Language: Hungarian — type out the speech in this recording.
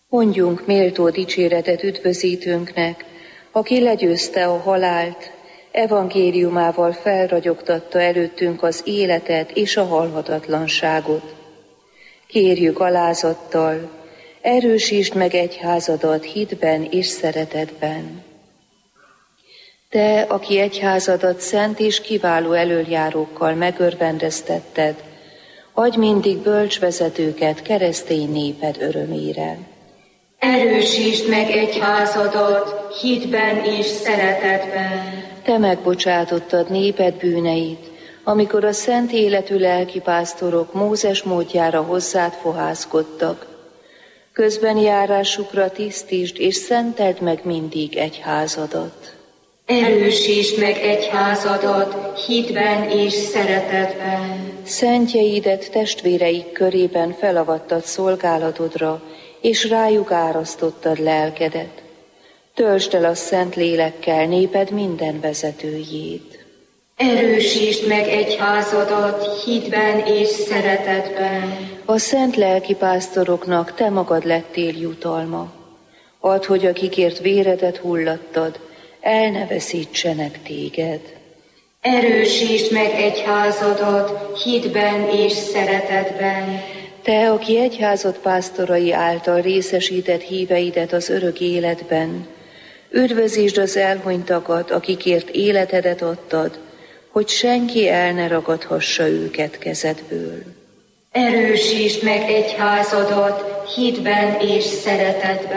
Mondjunk méltó dicséretet üdvözítőnknek, aki legyőzte a halált, evangéliumával felragyogtatta előttünk az életet és a halhatatlanságot. Kérjük alázattal, erősítsd meg egyházadat hitben és szeretetben. Te, aki egyházadat szent és kiváló elöljárókkal megörvendeztetted, adj mindig bölcs vezetőket keresztény néped örömére. Erősítsd meg egyházadat hitben és szeretetben. Te megbocsátottad néped bűneit, amikor a szent életű lelkipásztorok Mózes módjára hozzád fohászkodtak. Közben járásukra tisztítsd és szenteld meg mindig egyházadat. Erősítsd meg egyházadat hitben és szeretetben. Szentjeidet testvéreik körében felavattad szolgálatodra, és rájuk árasztottad lelkedet. Töltsd el a szent lélekkel néped minden vezetőjét. Erősítsd meg egyházadat hitben és szeretetben. A szent lelkipásztoroknak te magad lettél jutalma. Add, hogy akikért véredet hullattad, el ne veszítsenek téged. Erősítsd meg egyházadat hitben és szeretetben. Te, aki egyházad pásztorai által részesített híveidet az örök életben, üdvözítsd az elhunytakat, akikért életedet adtad, hogy senki el ne ragadhassa őket kezedből. Erősítsd meg egyházadat hitben és szeretetben.